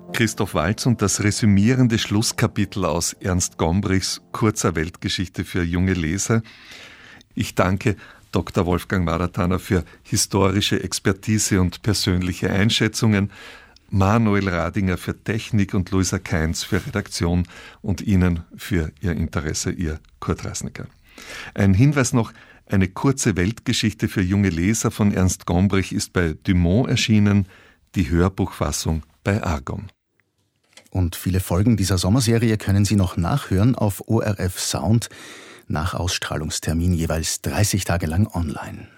Christoph Waltz und das resümierende Schlusskapitel aus Ernst Gombrichs kurzer Weltgeschichte für junge Leser. Ich danke Dr. Wolfgang Maratana für historische Expertise und persönliche Einschätzungen, Manuel Radinger für Technik und Luisa Kainz für Redaktion und Ihnen für Ihr Interesse, Ihr Kurt Reisnecker. Ein Hinweis noch: Eine kurze Weltgeschichte für junge Leser von Ernst Gombrich ist bei Dumont erschienen, die Hörbuchfassung bei Argon. Und viele Folgen dieser Sommerserie können Sie noch nachhören auf ORF Sound, nach Ausstrahlungstermin jeweils 30 Tage lang online.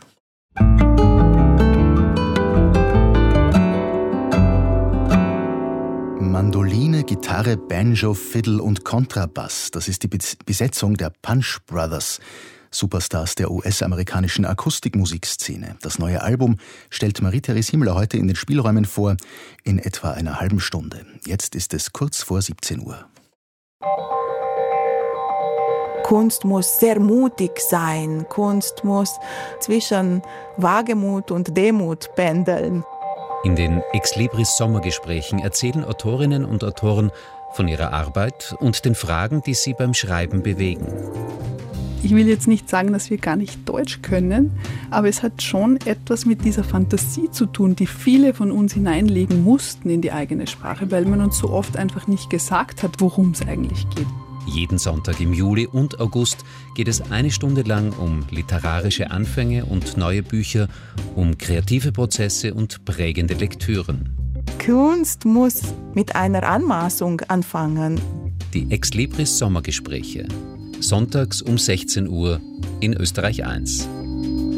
Mandoline, Gitarre, Banjo, Fiddle und Kontrabass, das ist die Besetzung der Punch Brothers, Superstars der US-amerikanischen Akustikmusikszene. Das neue Album stellt Marie-Therese Himmler heute in den Spielräumen vor, in etwa einer halben Stunde. Jetzt ist es kurz vor 17 Uhr. Kunst muss sehr mutig sein. Kunst muss zwischen Wagemut und Demut pendeln. In den Exlibris Sommergesprächen erzählen Autorinnen und Autoren von ihrer Arbeit und den Fragen, die sie beim Schreiben bewegen. Ich will jetzt nicht sagen, dass wir gar nicht Deutsch können, aber es hat schon etwas mit dieser Fantasie zu tun, die viele von uns hineinlegen mussten in die eigene Sprache, weil man uns so oft einfach nicht gesagt hat, worum es eigentlich geht. Jeden Sonntag im Juli und August geht es eine Stunde lang um literarische Anfänge und neue Bücher, um kreative Prozesse und prägende Lektüren. Kunst muss mit einer Anmaßung anfangen. Die Exlibris Sommergespräche. Sonntags um 16 Uhr in Österreich 1.